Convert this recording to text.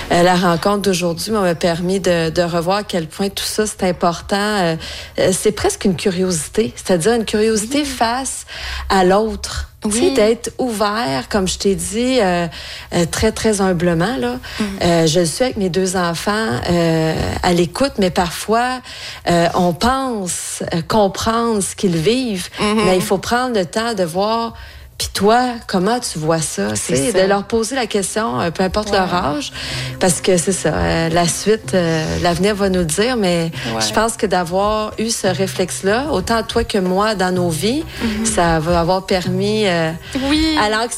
La rencontre d'aujourd'hui m'a permis de revoir à quel point tout ça, c'est important. C'est presque une curiosité, c'est-à-dire une curiosité face à l'autre. Oui. Tu sais, d'être ouvert, comme je t'ai dit, très, très humblement, là. Je le suis avec mes 2 enfants à l'écoute, mais parfois, on pense comprendre ce qu'ils vivent, mais il faut prendre le temps de voir. Puis toi, comment tu vois ça? C'est de leur poser la question, peu importe leur âge, parce que c'est ça, la suite, l'avenir va nous le dire, mais je pense que d'avoir eu ce réflexe-là, autant toi que moi dans nos vies, ça va avoir permis à l'anxiété